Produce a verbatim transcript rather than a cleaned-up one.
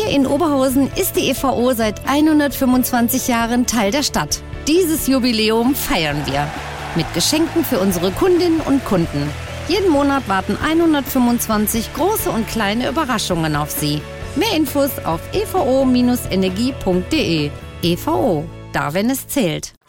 Hier in Oberhausen ist die E V O seit hundertfünfundzwanzig Jahren Teil der Stadt. Dieses Jubiläum feiern wir mit Geschenken für unsere Kundinnen und Kunden. Jeden Monat warten hundertfünfundzwanzig große und kleine Überraschungen auf Sie. Mehr Infos auf e v o Bindestrich energie punkt de. E V O, da wenn es zählt.